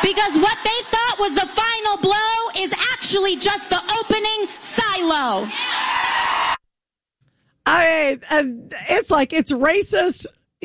because what they thought was the final blow is actually just the opening silo. It's like it's racist,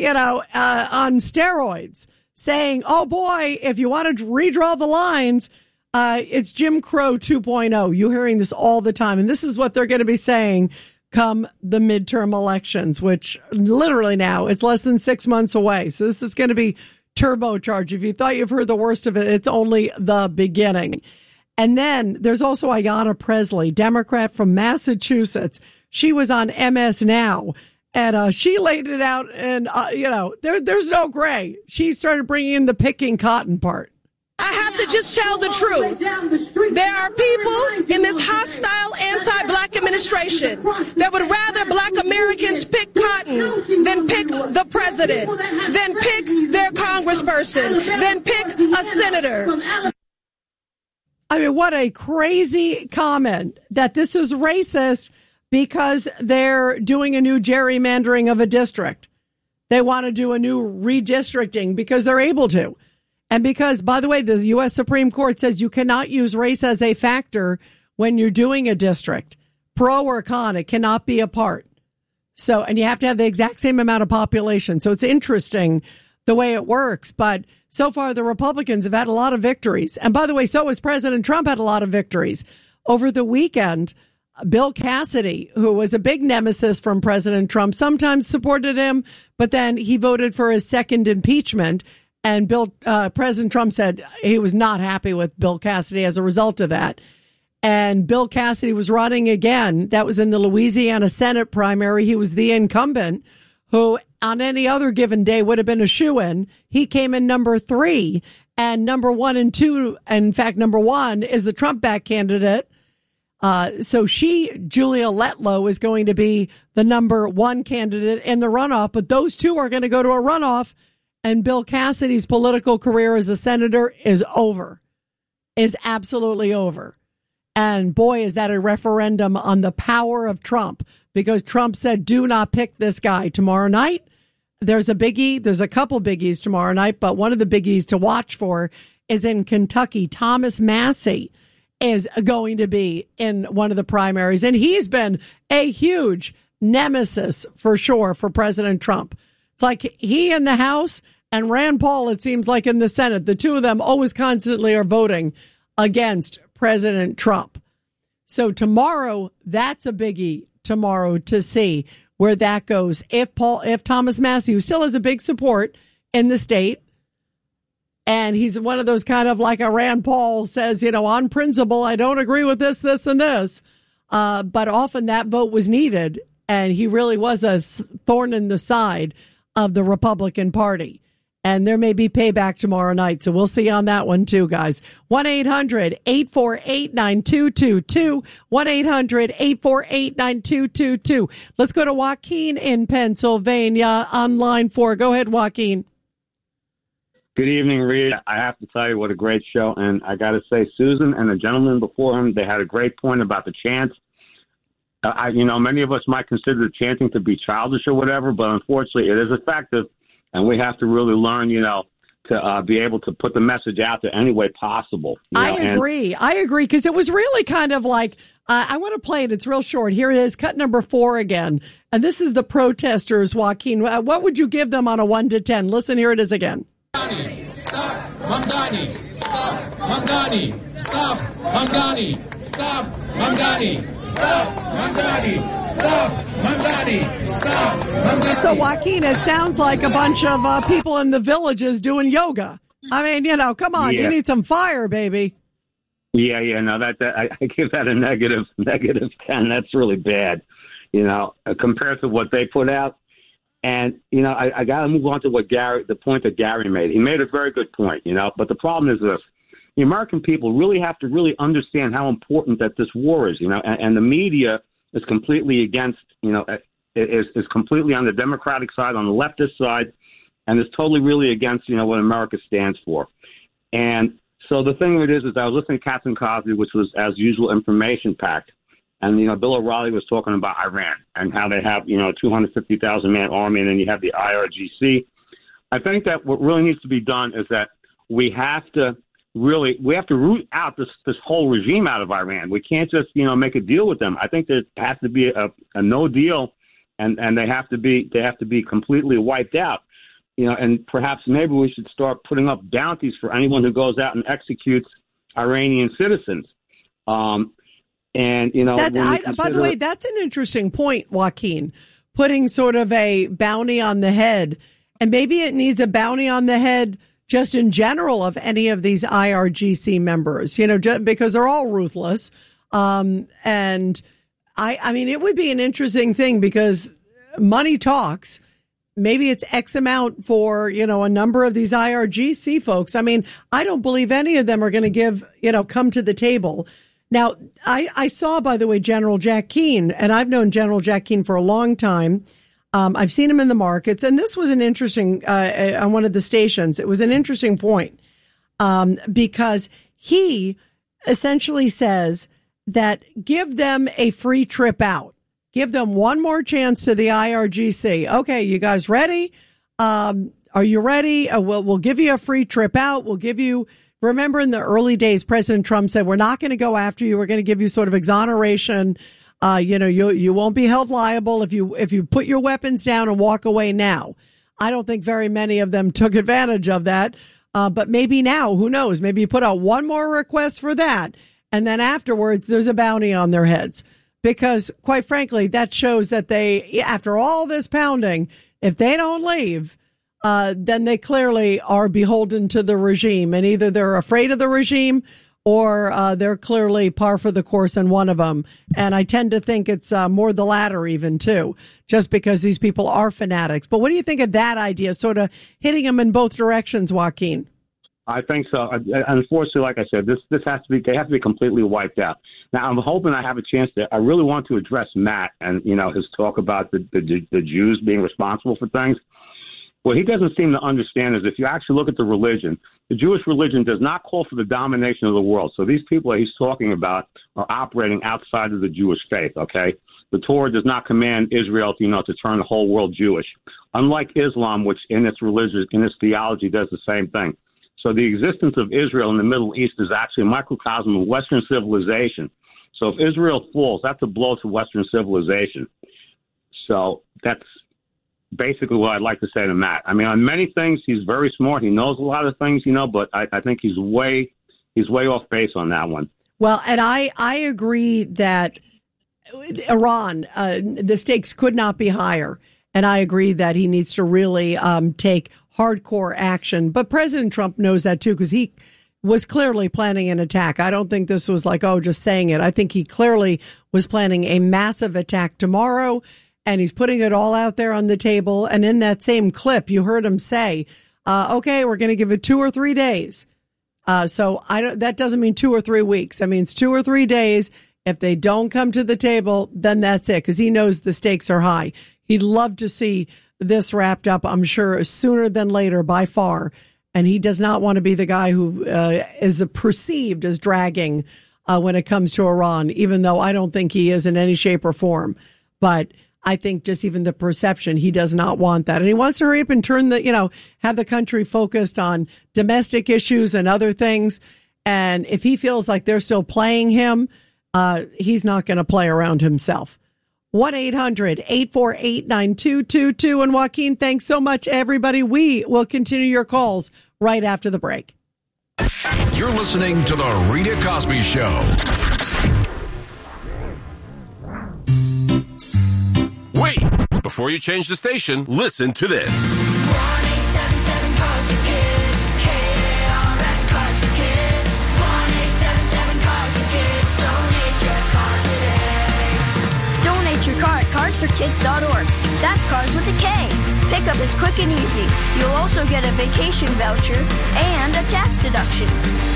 on steroids, saying, oh boy, if you want to redraw the lines, it's Jim Crow 2.0. You're hearing this all the time. And this is what they're going to be saying come the midterm elections, which literally now it's less than 6 months away. So this is going to be turbocharged. If you thought you've heard the worst of it, it's only the beginning. And then there's also Ayanna Pressley, Democrat from Massachusetts. She was on MS Now, and she laid it out, and, there's no gray. She started bringing in the picking cotton part. I have to just tell the truth. There are people in this hostile anti-black administration that would rather black Americans pick cotton than pick the president, than pick their congressperson, than pick a senator. I mean, what a crazy comment that this is racist because they're doing a new gerrymandering of a district. They want to do a new redistricting because they're able to. And because, by the way, the U.S. Supreme Court says you cannot use race as a factor when you're doing a district. Pro or con, it cannot be a part. So, and you have to have the exact same amount of population. So it's interesting the way it works. But so far, the Republicans have had a lot of victories. And by the way, so has President Trump had a lot of victories. Over the weekend, Bill Cassidy, who was a big nemesis from President Trump, sometimes supported him, but then he voted for his second impeachment. And President Trump said he was not happy with Bill Cassidy as a result of that. And Bill Cassidy was running again. That was in the Louisiana Senate primary. He was the incumbent who on any other given day would have been a shoo-in. He came in number 3, and number 1 and 2. In fact, number 1 is the Trump-backed candidate. So Julia Letlow, is going to be the number 1 candidate in the runoff. But those two are going to go to a runoff. And Bill Cassidy's political career as a senator is absolutely over. And boy, is that a referendum on the power of Trump, because Trump said, do not pick this guy tomorrow night. There's a biggie. There's a couple biggies tomorrow night, but one of the biggies to watch for is in Kentucky. Thomas Massie is going to be in one of the primaries, and he's been a huge nemesis for sure for President Trump. It's like he in the House and Rand Paul, it seems like in the Senate, the two of them always constantly are voting against President Trump. So tomorrow, that's a biggie tomorrow to see where that goes. If Thomas Massie, who still has a big support in the state, and he's one of those kind of like a Rand Paul says, on principle, I don't agree with this, and this. But often that vote was needed, and he really was a thorn in the side of the Republican Party. And there may be payback tomorrow night. So we'll see on that one, too, guys. 1-800-848-9222. 1-800-848-9222. Let's go to Joaquin in Pennsylvania on line 4. Go ahead, Joaquin. Good evening, Reed. I have to tell you what a great show. And I got to say, Susan and the gentleman before him, they had a great point about the chants. Many of us might consider the chanting to be childish or whatever, but unfortunately it is effective, and we have to really learn, to be able to put the message out there any way possible. I agree, because it was really kind of like, I want to play it. It's real short. Here it is, cut number 4 again. And this is the protesters, Joaquin. What would you give them on a 1 to 10? Listen, here it is again. Stop, Mamdani. Stop, Mamdani. Stop, Mamdani. Stop, Mamdani. Stop, Mamdani. Stop, Mamdani. Stop, Mamdani. So, Joaquin, it sounds like a bunch of people in the villages doing yoga. I mean, come on, You need some fire, baby. Yeah, no, I give that a negative 10. That's really bad, compared to what they put out. And, I got to move on to the point that Gary made. He made a very good point, but the problem is this. The American people really have to really understand how important that this war is, and the media is completely against, is completely on the Democratic side, on the leftist side, and is totally really against, what America stands for. And so the thing of it is I was listening to Captain Cosby, which was, as usual, information-packed. And, Bill O'Reilly was talking about Iran and how they have, a 250,000-man army, and then you have the IRGC. I think that what really needs to be done is that we have to really, we have to root out this whole regime out of Iran. We can't just, make a deal with them. I think there has to be a no deal, and they have to be completely wiped out. And perhaps maybe we should start putting up bounties for anyone who goes out and executes Iranian citizens. By the way, that's an interesting point, Joaquin, putting sort of a bounty on the head. And maybe it needs a bounty on the head just in general of any of these IRGC members, because they're all ruthless. And I mean, it would be an interesting thing because money talks. Maybe it's X amount for, a number of these IRGC folks. I mean, I don't believe any of them are going to come to the table. Now, I saw, by the way, General Jack Keane, and I've known General Jack Keane for a long time. I've seen him in the markets, and this was an interesting, on one of the stations, it was an interesting point, because he essentially says that give them a free trip out. Give them one more chance to the IRGC. Okay, you guys ready? Are you ready? We'll give you a free trip out. We'll give you, remember in the early days, President Trump said, we're not going to go after you. We're going to give you sort of exoneration. You won't be held liable if you put your weapons down and walk away now. I don't think very many of them took advantage of that. But maybe now, who knows? Maybe you put out one more request for that. And then afterwards, there's a bounty on their heads. Because quite frankly, that shows that they, after all this pounding, if they don't leave, then they clearly are beholden to the regime. And either they're afraid of the regime or they're clearly par for the course in one of them. And I tend to think it's more the latter even, too, just because these people are fanatics. But what do you think of that idea, sort of hitting them in both directions, Joaquin? I think so. Unfortunately, like I said, they have to be completely wiped out. Now, I'm hoping I have a chance I really want to address Matt and, his talk about the Jews being responsible for things. What he doesn't seem to understand is if you actually look at the religion, the Jewish religion does not call for the domination of the world. So these people that he's talking about are operating outside of the Jewish faith, okay? The Torah does not command Israel to turn the whole world Jewish, unlike Islam, which in its theology does the same thing. So the existence of Israel in the Middle East is actually a microcosm of Western civilization. So if Israel falls, that's a blow to Western civilization. So that's basically what I'd like to say to Matt. I mean, on many things, he's very smart. He knows a lot of things, but I think he's way off base on that one. Well, and I agree that Iran, the stakes could not be higher. And I agree that he needs to really take hardcore action. But President Trump knows that, too, because he was clearly planning an attack. I don't think this was like, just saying it. I think he clearly was planning a massive attack tomorrow, and he's putting it all out there on the table. And in that same clip, you heard him say, okay, we're going to give it 2 or 3 days. So that doesn't mean 2 or 3 weeks. That means 2 or 3 days. If they don't come to the table, then that's it, because he knows the stakes are high. He'd love to see this wrapped up, I'm sure, sooner than later by far. And he does not want to be the guy who is perceived as dragging when it comes to Iran, even though I don't think he is in any shape or form. But I think just even the perception, he does not want that. And he wants to hurry up and turn have the country focused on domestic issues and other things. And if he feels like they're still playing him, he's not going to play around himself. 1-800-848-9222. And Joaquin, thanks so much, everybody. We will continue your calls right after the break. You're listening to The Rita Cosby Show. Wait, before you change the station, listen to this. 1-877 Cars for Kids. KRS Cars for Kids. 1-877 Cars for Kids. Donate your car today. Donate your car at carsforkids.org. That's cars with a K. Pickup is quick and easy. You'll also get a vacation voucher and a tax deduction.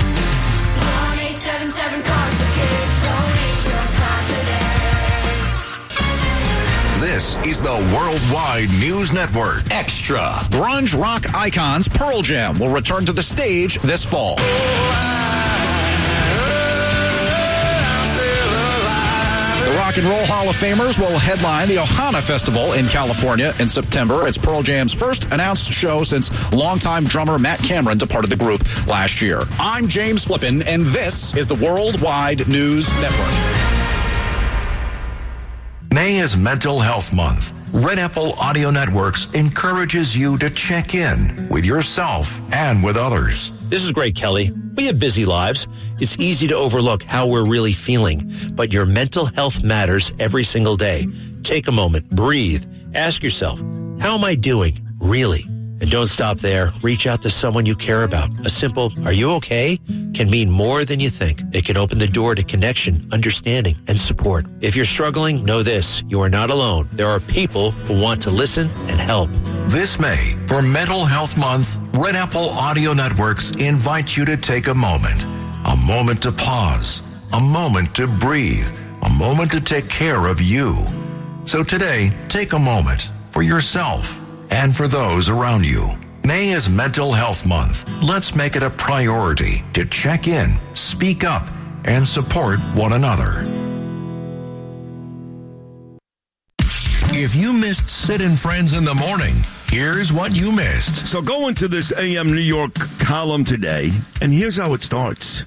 1-877 Cars for Kids. Donate your car today. This is the Worldwide News Network. Extra. Grunge rock icons Pearl Jam will return to the stage this fall. The rock Rock and Roll Hall of Famers will headline the Ohana Festival in California in September. It's Pearl Jam's first announced show since longtime drummer Matt Cameron departed the group last year. I'm James Flippin, and this is the Worldwide News Network. May is Mental Health Month. Red Apple Audio Networks encourages you to check in with yourself and with others. This is Greg Kelly. We have busy lives. It's easy to overlook how we're really feeling, but your mental health matters every single day. Take a moment, breathe, ask yourself, how am I doing, really? And don't stop there. Reach out to someone you care about. A simple, are you okay? Can mean more than you think. It can open the door to connection, understanding, and support. If you're struggling, know this. You are not alone. There are people who want to listen and help. This May, for Mental Health Month, Red Apple Audio Networks invite you to take a moment to pause, a moment to breathe, a moment to take care of you. So today, take a moment for yourself and for those around you. May is Mental Health Month. Let's make it a priority to check in, speak up, and support one another. If you missed Sid and Friends in the Morning, here's what you missed. So go into this AM New York column today, and here's how it starts.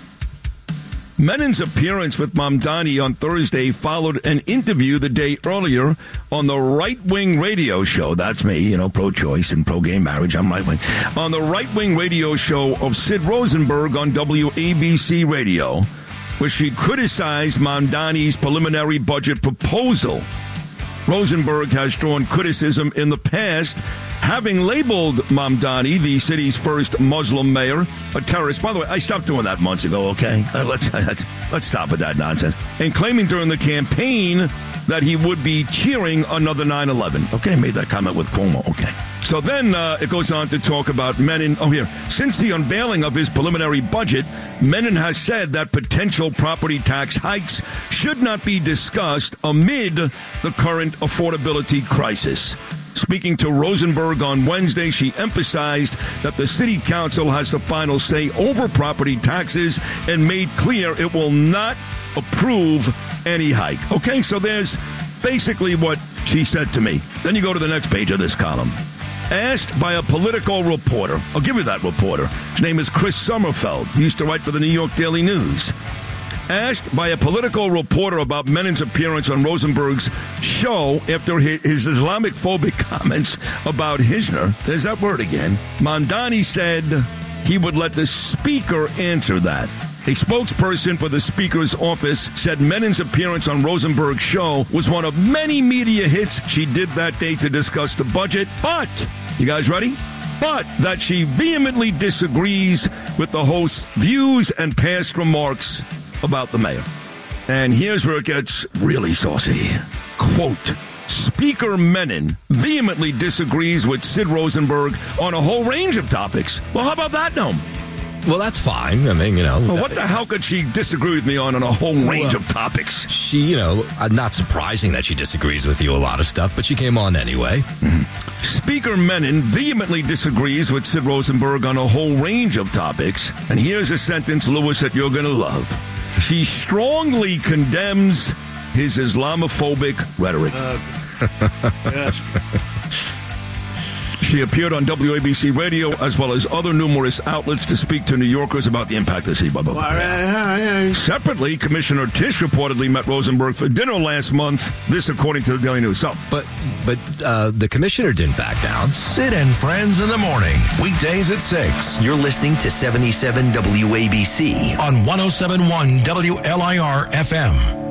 Menin's appearance with Mamdani on Thursday followed an interview the day earlier on the right-wing radio show. That's me, pro-choice and pro-gay marriage. I'm right-wing. On the right-wing radio show of Sid Rosenberg on WABC Radio, where she criticized Mamdani's preliminary budget proposal. Rosenberg has drawn criticism in the past, having labeled Mamdani, the city's first Muslim mayor, a terrorist. By the way, I stopped doing that months ago, okay? Let's stop with that nonsense. And claiming during the campaign that he would be cheering another 9/11. Okay, made that comment with Cuomo, okay. So then it goes on to talk about Menin. Oh, here. Since the unveiling of his preliminary budget, Menin has said that potential property tax hikes should not be discussed amid the current affordability crisis. Speaking to Rosenberg on Wednesday, she emphasized that the city council has the final say over property taxes and made clear it will not approve any hike. Okay, so there's basically what she said to me. Then you go to the next page of this column. Asked by a political reporter. I'll give you that reporter. His name is Chris Sommerfeld. He used to write for the New York Daily News. Asked by a political reporter about Menin's appearance on Rosenberg's show after his Islamic-phobic comments about Hisner, there's that word again, Mamdani said he would let the speaker answer that. A spokesperson for the speaker's office said Menin's appearance on Rosenberg's show was one of many media hits she did that day to discuss the budget, but, you guys ready? But that she vehemently disagrees with the host's views and past remarks about the mayor. And here's where it gets really saucy. Quote, Speaker Menin vehemently disagrees with Sid Rosenberg on a whole range of topics. Well, how about that, Noam? Well, that's fine. I mean, Well, what the hell could she disagree with me on a whole range of topics? She, not surprising that she disagrees with you a lot of stuff, but she came on anyway. Mm-hmm. Speaker Menin vehemently disagrees with Sid Rosenberg on a whole range of topics. And here's a sentence, Lewis, that you're going to love. She strongly condemns his Islamophobic rhetoric. Yes. She appeared on WABC Radio as well as other numerous outlets to speak to New Yorkers about the impact of the city. Separately, Commissioner Tisch reportedly met Rosenberg for dinner last month. This, according to the Daily News. So, but the commissioner didn't back down. Sid and Friends in the Morning, weekdays at 6. You're listening to 77 WABC on 107.1 WLIR FM.